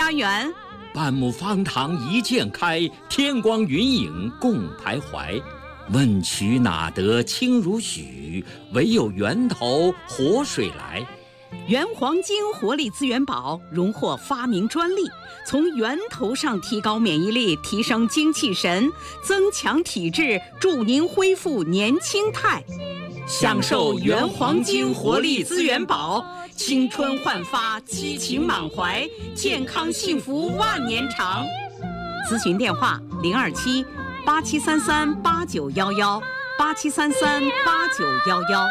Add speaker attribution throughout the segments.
Speaker 1: 家园。
Speaker 2: 半亩方塘一鉴开，天光云影共徘徊。问渠哪得清如许？唯有源头活水来。
Speaker 1: 原黄金活力资源宝荣获发明专利，从源头上提高免疫力，提升精气神，增强体质，助您恢复年轻态。享受原黄金活力资源宝，青春焕发，激情满怀，健康幸福万年长。咨询电话：027-8733-8911，8733-8911。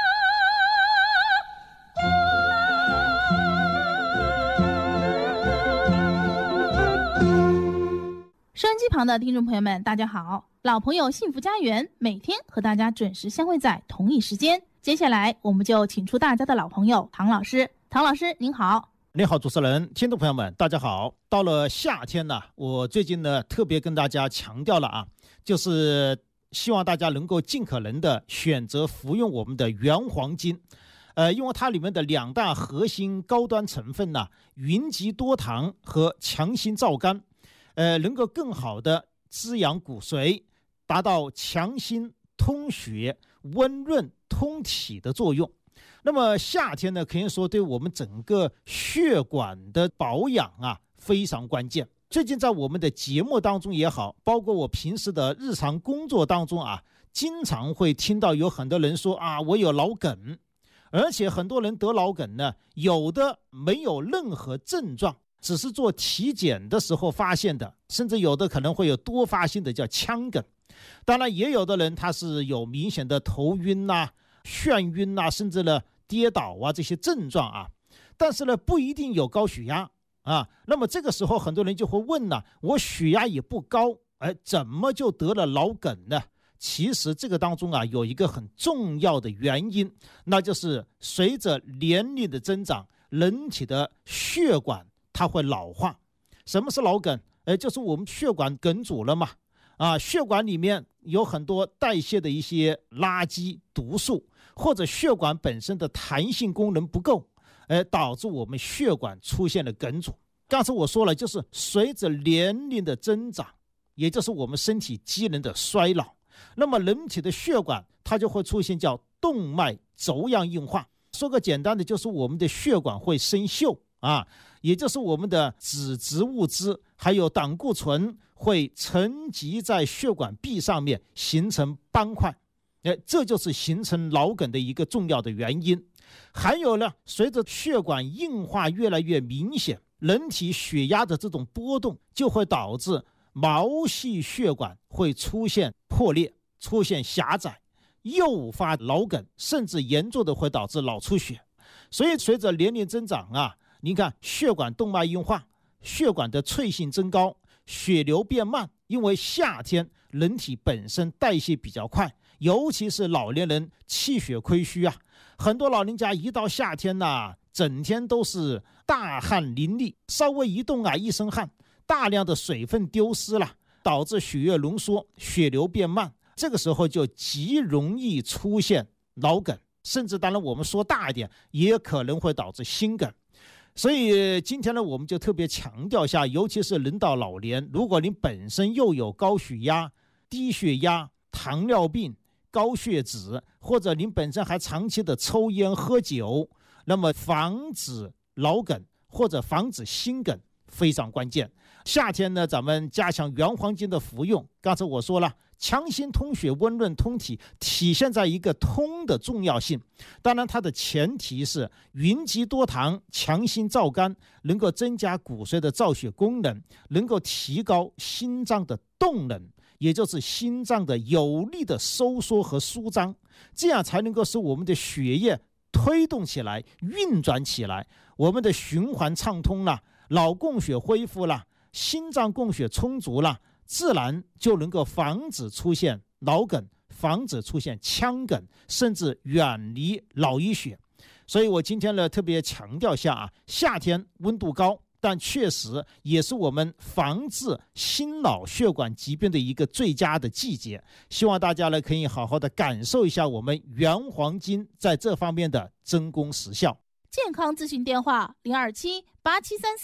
Speaker 3: 收音机旁的听众朋友们，大家好！老朋友幸福家园每天和大家准时相会在同一时间。接下来我们就请出大家的老朋友唐老师。唐老师您好。
Speaker 4: 你好，主持人，听众朋友们大家好。到了夏天呢，我最近呢特别跟大家强调了啊，就是希望大家能够尽可能的选择服用我们的原黄金。因为它里面的2大核心高端成分呢，云集多糖和强心燥肝，能够更好的滋养骨髓，达到强心通血、温润通体的作用。那么夏天呢，可以说对我们整个血管的保养啊非常关键。最近在我们的节目当中也好，包括我平时的日常工作当中啊，经常会听到有很多人说啊，我有脑梗，而且很多人得脑梗呢，有的没有任何症状，只是做体检的时候发现的，甚至有的可能会有多发性的叫腔梗。当然也有的人他是有明显的头晕啊、眩晕啊，甚至呢跌倒啊这些症状啊，但是呢不一定有高血压啊。那么这个时候很多人就会问呢，我血压也不高，怎么就得了脑梗呢？其实这个当中啊有一个很重要的原因，那就是随着年龄的增长，人体的血管它会老化。什么是脑梗？就是我们血管梗阻了嘛。血管里面有很多代谢的一些垃圾毒素，或者血管本身的弹性功能不够，导致我们血管出现了梗阻。刚才我说了，就是随着年龄的增长，也就是我们身体机能的衰老，那么人体的血管它就会出现叫动脉粥样硬化。说个简单的，就是我们的血管会生锈啊，也就是我们的脂质物质还有胆固醇会沉积在血管壁上面，形成斑块，这就是形成脑梗的一个重要的原因。还有呢，随着血管硬化越来越明显，人体血压的这种波动就会导致毛细血管会出现破裂，出现狭窄，诱发脑梗，甚至严重的会导致脑出血。所以随着年龄增长啊，你看血管动脉硬化，血管的脆性增高，血流变慢，因为夏天人体本身代谢比较快，尤其是老年人气血亏虚啊，很多老人家一到夏天呢，整天都是大汗淋漓，稍微一动啊一身汗，大量的水分丢失了，导致血液浓缩，血流变慢，这个时候就极容易出现脑梗，甚至当然我们说大一点，也可能会导致心梗。所以今天呢，我们就特别强调一下，尤其是人到老年，如果您本身又有高血压、低血压、糖尿病、高血脂，或者您本身还长期的抽烟喝酒，那么防止脑梗或者防止心梗非常关键。夏天呢，咱们加强原黄金的服用，刚才我说了，强心通血、温润通体，体现在一个通的重要性。当然它的前提是云集多糖，强心燥肝，能够增加骨髓的造血功能，能够提高心脏的动能，也就是心脏的有力的收缩和舒张，这样才能够使我们的血液推动起来，运转起来，我们的循环畅通了，脑供血恢复了，心脏供血充足了，自然就能够防止出现脑梗，防止出现腔梗，甚至远离脑溢血。所以我今天呢特别强调一下啊，夏天温度高，但确实也是我们防治心脑血管疾病的一个最佳的季节。希望大家呢可以好好的感受一下我们原黄金在这方面的真功实效。
Speaker 3: 健康咨询电话：027-8733-8911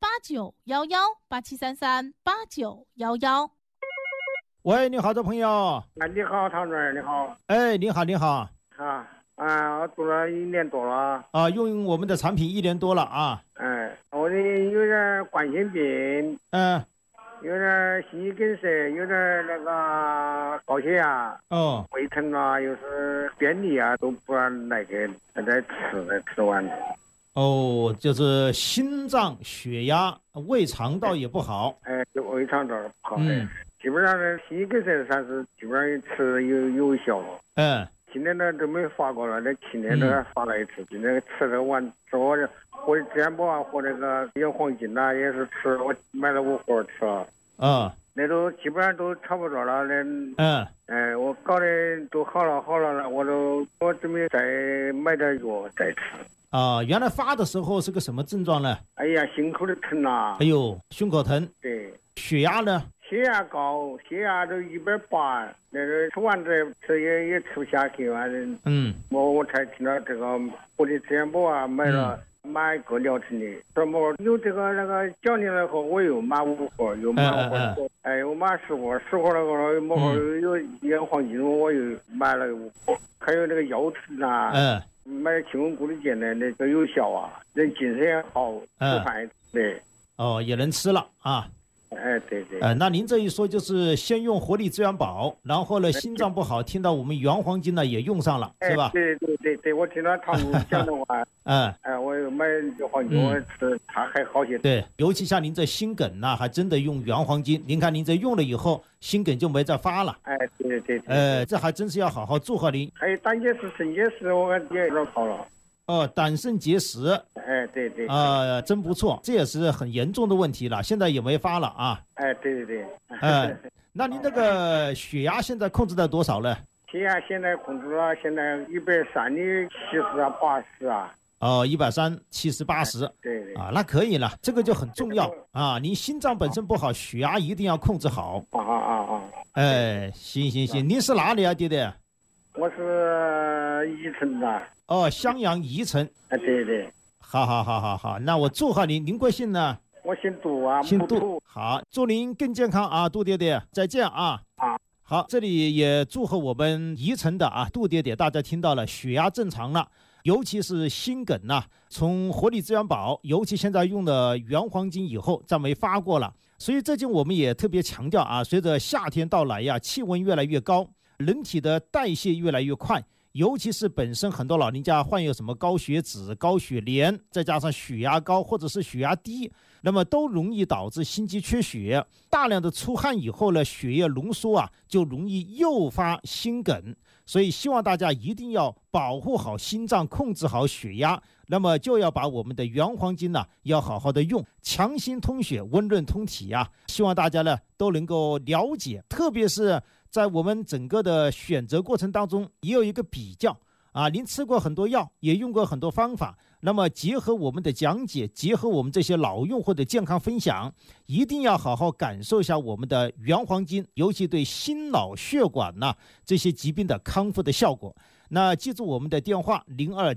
Speaker 3: 8911，87338911。
Speaker 4: 喂，你好，这朋友。
Speaker 5: 你好，唐主任，你好。
Speaker 4: 哎，你好，你好。
Speaker 5: 我读了1年多了。
Speaker 4: 用我们的产品1年多了啊。
Speaker 5: 我的有点冠心病。有点心肌梗塞，有点那个高血压。胃疼啊，又是便秘啊，都不让那个在吃完。
Speaker 4: 就是心脏、血压、胃肠道也不好。
Speaker 5: 就胃肠道不好。基本上呢，心肌梗塞算是基本上吃有效了。今年呢都没发过了，那去年都发了一次。今年吃了完之后，我的支援宝啊和那个养黄金呐也是吃，我买了5盒吃了。那都基本上都差不多了。我搞的都好了，我准备再买点药再吃。
Speaker 4: 原来发的时候是个什么症状呢？
Speaker 5: 哎呀，心口的疼啊！
Speaker 4: 哎呦，胸口疼。
Speaker 5: 对。
Speaker 4: 血压呢？
Speaker 5: 血压高，血压都180，那个吃完这吃也吃不下去，反正。我才听到这个，我的支援宝啊买一个疗程的，什么有这个那个奖励了后，我又买5盒，又买5盒。我买10盒，10盒那个某盒有养黄金，我又买了5盒。还有那个腰疼啊。买清宫固体健的那个有效啊，人精神也好，吃饭对。
Speaker 4: 也能吃了啊。
Speaker 5: 对。
Speaker 4: 那您这一说就是先用活力资源宝，然后呢心脏不好，听到我们原黄金呢也用上了，是吧？
Speaker 5: 对，我听到唐总讲的话，我又买原黄金，我吃它还好些。
Speaker 4: 对，尤其像您这心梗呢，还真的用原黄金。您看您这用了以后，心梗就没再发了。
Speaker 5: 对。
Speaker 4: 这还真是要好好祝贺您。
Speaker 5: 还有胆结石、肾结石，我感觉有点好了。
Speaker 4: 胆肾结石。
Speaker 5: 对。
Speaker 4: 真不错，这也是很严重的问题了，现在也没发了啊。
Speaker 5: 对。
Speaker 4: 那您这个血压现在控制在多少呢？
Speaker 5: 血压现在控制了，现在130的70啊80啊。
Speaker 4: 130、70、80。
Speaker 5: 对。
Speaker 4: 那可以了，这个就很重要啊。您心脏本身不好，血压一定要控制好。行，您是哪里啊，爹爹？
Speaker 5: 我是宜城的。
Speaker 4: 襄阳宜城。
Speaker 5: 对。
Speaker 4: 好，那我祝贺您。您贵姓呢？
Speaker 5: 我姓杜啊。
Speaker 4: 姓杜。好，祝您更健康啊，杜爹爹，再见啊。好，这里也祝贺我们宜城的杜爹爹，大家听到了，血压正常了，尤其是心梗从活力资源宝，尤其现在用的原黄金以后再没发过了，所以最近我们也特别强调随着夏天到来气温越来越高，人体的代谢越来越快，尤其是本身很多老人家患有什么高血脂、高血粘，再加上血压高或者是血压低，那么都容易导致心肌缺血，大量的出汗以后呢，血液浓缩就容易诱发心梗，所以希望大家一定要保护好心脏，控制好血压，那么就要把我们的原黄金要好好的用，强心通血，温润通体希望大家呢都能够了解，特别是在我们整个的选择过程当中也有一个比较您吃过很多药，也用过很多方法，那么结合我们的讲解，结合我们这些老用户的健康分享，一定要好好感受一下我们的原黄金，尤其对心脑血管这些疾病的康复的效果。那记住我们的电话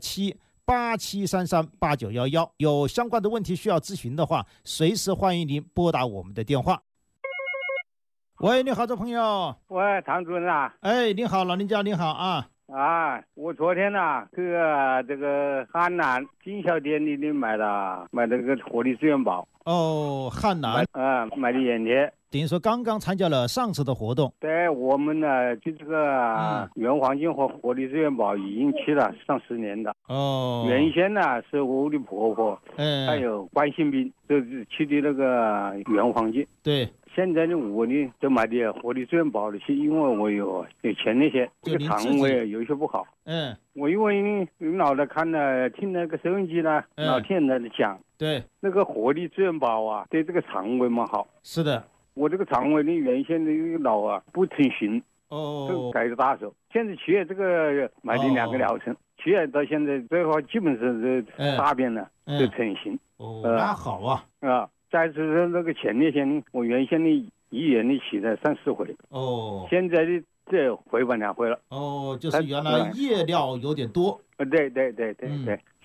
Speaker 4: 027-8733-8911，有相关的问题需要咨询的话，随时欢迎您拨打我们的电话。喂，你好，这朋友。
Speaker 5: 喂，唐主任啊。
Speaker 4: 你好，老人家你好
Speaker 5: 我昨天去这个汉南金小店里买这个活力资源宝。
Speaker 4: 汉南。
Speaker 5: 买的眼贴。
Speaker 4: 等于说刚刚参加了上次的活动。
Speaker 5: 对，我们呢就这个原黄金和活力资源宝已经吃了上10年的。原先呢是我的婆婆还有冠心病，就是吃的那个原黄金。
Speaker 4: 对。
Speaker 5: 现在的我呢就买的活力资源宝的，是因为我有前列腺，这个肠胃有些不好。我因为老在听那个收音机呢，老听人在讲。
Speaker 4: 对。
Speaker 5: 那个活力资源宝对这个肠胃蛮好。
Speaker 4: 是的。
Speaker 5: 我这个肠胃原先的老不成形。都改着打手。现在去这个买的2个疗程，去到现在最后基本上是大便了都成型。
Speaker 4: 那好啊。
Speaker 5: 再就是那个前列腺，我原先的医院里去了3-4回。现在的这回吧2回了。
Speaker 4: 就是原来夜尿有点多。
Speaker 5: 对。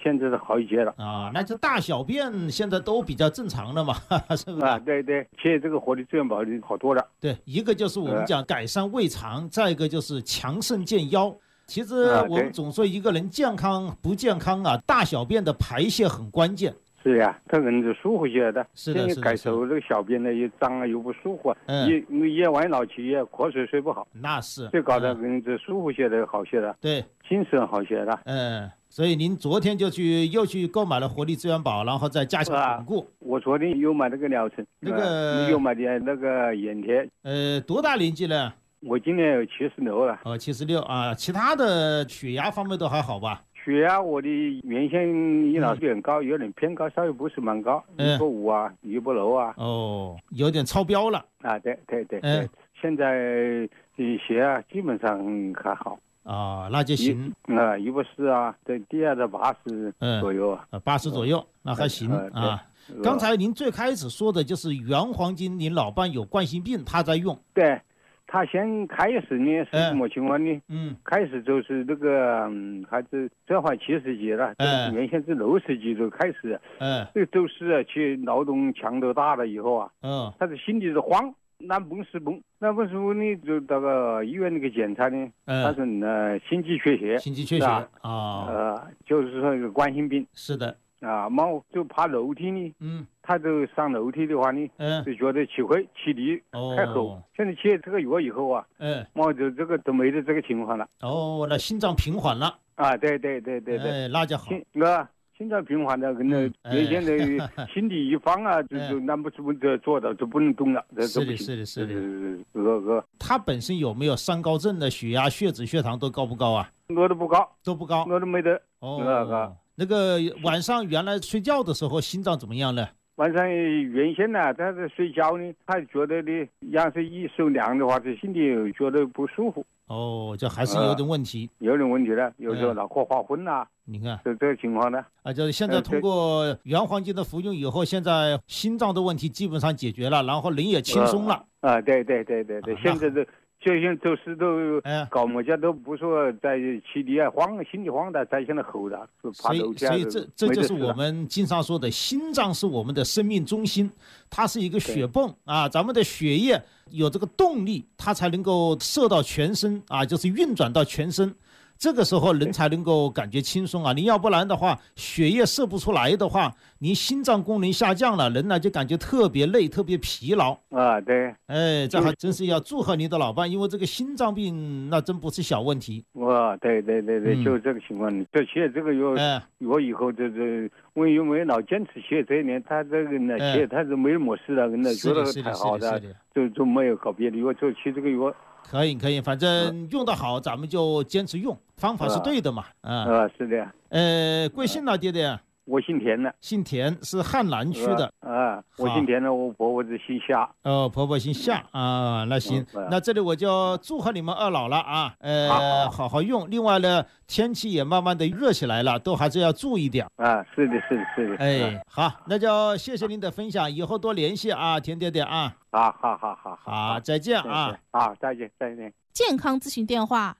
Speaker 5: 现在是好一些了
Speaker 4: 啊。那这大小便现在都比较正常了嘛，是不是？
Speaker 5: 啊，对对，其实这个活力资源宝好多了。
Speaker 4: 对，一个就是我们讲改善胃肠，再一个就是强肾健腰。其实我们总说一个人健康不健康啊，大小便的排泄很关键。
Speaker 5: 是呀，他人就舒服些的。
Speaker 4: 是的，
Speaker 5: 感受这个小便呢，又脏啊，又不舒服啊。夜晚闹起夜，瞌睡不好。
Speaker 4: 那是。
Speaker 5: 最搞得人就舒服些的，好些的。
Speaker 4: 对，
Speaker 5: 精神好些的。
Speaker 4: 所以您昨天又去购买了活力资源宝，然后再加强巩固。
Speaker 5: 我昨天又买那个疗程，又买的那个眼贴。
Speaker 4: 多大年纪了？
Speaker 5: 我今年有76了。
Speaker 4: 76啊，其他的血压方面都还好吧？
Speaker 5: 血压我的原先一老有点高，有点偏高，稍微不是蛮高，150啊，160啊。
Speaker 4: 哦，有点超标了
Speaker 5: 啊！对，现在血压基本上还好
Speaker 4: 啊，那就行
Speaker 5: 啊，140啊，对，第二的80左右啊
Speaker 4: ，80左右，那还行啊。刚才您最开始说的就是原黄金，您老伴有冠心病，他在用。
Speaker 5: 对。他先开始呢是什么情况呢？开始就是这个还是正好70几了，原先是60几就开始。这个都是去劳动强度大了以后啊，他的心里是慌，难绷是绷，那不是呢就到个医院那个检查呢，他是心肌缺血。
Speaker 4: 心肌缺血啊，
Speaker 5: 就是说一个冠心病。
Speaker 4: 是的。
Speaker 5: 啊，就爬楼梯呢，他就上楼梯的话呢，就觉得起灰起立太厚。现在吃了这个药以后啊，就这个都没得这个情况了。
Speaker 4: 哦，那心脏平缓了
Speaker 5: 啊，对，
Speaker 4: 那就好。
Speaker 5: 心脏平缓的，跟那原先的心里一慌啊，就难不住的坐到就不能动了。
Speaker 4: 是的。他本身有没有三高症的？血压、血脂、血糖都高不高啊？
Speaker 5: 我都不高，我都没得。
Speaker 4: 那个晚上原来睡觉的时候心脏怎么样呢？
Speaker 5: 晚上原先呢，他在睡觉呢，他觉得呢，要是一受凉的话，这心里觉得不舒服。
Speaker 4: 这还是有点问题。
Speaker 5: 有点问题了，有时候脑壳发昏啊。
Speaker 4: 你看，
Speaker 5: 这个情况呢？
Speaker 4: 就是现在通过原黄金的服用以后，现在心脏的问题基本上解决了，然后人也轻松了。
Speaker 5: 对，现在的。就像都搞么家都不说在起地啊慌，心里慌的，在现在吼的，
Speaker 4: 所以这就是我们经常说的，心脏是我们的生命中心，它是一个血泵啊，咱们的血液有这个动力，它才能够射到全身啊，就是运转到全身。这个时候人才能够感觉轻松啊！你要不然的话，血液射不出来的话，你心脏功能下降了，人呢就感觉特别累、特别疲劳
Speaker 5: 啊。对，
Speaker 4: 这还真是要祝贺你的老伴，因为这个心脏病那真不是小问题。
Speaker 5: 对，就是这个情况。这其实这个我以后我有没有老坚持写这一年，他这个呢，其实他是没什么事的，跟他觉得太好的，就没有搞别的药，就吃这个药。
Speaker 4: 可以，反正用得好，咱们就坚持用，方法是对的嘛。
Speaker 5: 是的。
Speaker 4: 贵姓呢，爹爹？
Speaker 5: 我姓田的。
Speaker 4: 姓田是汉南区的。
Speaker 5: 我姓田的，我婆婆是姓夏。
Speaker 4: 婆婆姓夏啊，那行，那这里我就祝贺你们二老了啊。好好用。另外呢，天气也慢慢的热起来了，都还是要注意点。
Speaker 5: 是的。
Speaker 4: 好，那就谢谢您的分享，以后多联系啊，田爹爹啊。好，再见啊。
Speaker 5: 好，再见。
Speaker 3: 健康咨询电话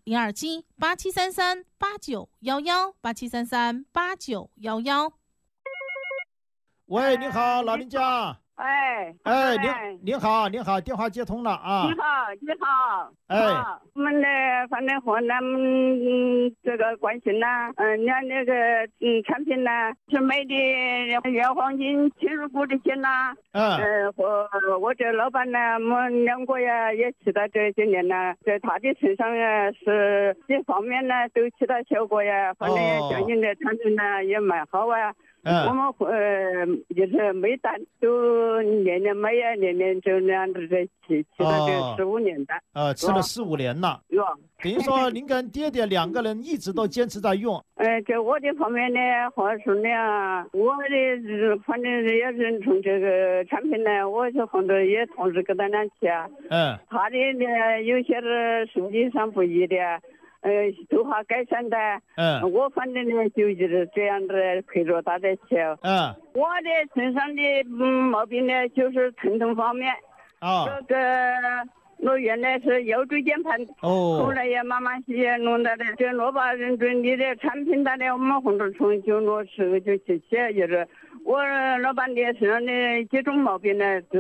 Speaker 3: 027-8733-8911，8733-8911。
Speaker 4: 喂，你好，老人家。您好，电话接通了啊。
Speaker 6: 你好。我们的反正和咱们这个关心呐，人家那个产品呢是买的原黄金切入骨的钱呐。和我这老板呢，我们两个呀也吃到这些年呢，在他的身上呀是这方面呢都起到效果呀，反正相信这产品呢也蛮好啊。我们就是没单，都年年买呀，年年就那样子在吃到这15年的。
Speaker 4: 吃了4-5年了。等于说您跟爹爹两个人一直都坚持在用。
Speaker 6: 在我的方面呢，或者说呢，我的反正也是从这个产品呢，我就放着也同时跟他俩吃啊。他的呢有些是数据上不一的。都好改善的。我反正呢就是这样子陪着他在吃。我的身上的毛病呢就是疼痛方面。这个我原来是腰椎间盘，后来也慢慢些弄到的。这罗巴人准你的产品打的，我们红头虫就落吃就去吃，就是我老板的身上的几种毛病呢，就